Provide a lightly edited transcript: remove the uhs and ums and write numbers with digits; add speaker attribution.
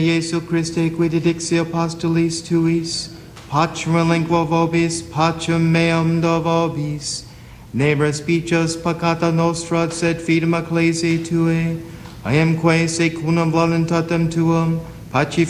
Speaker 1: Jesu Christe, qui didixi apostolis tuis, pacem lingua vobis, pacem meum do vobis, ne respices peccata nostra, sed fidem ecclesiae Tuae, iamque secundum voluntatem Tuam, pacific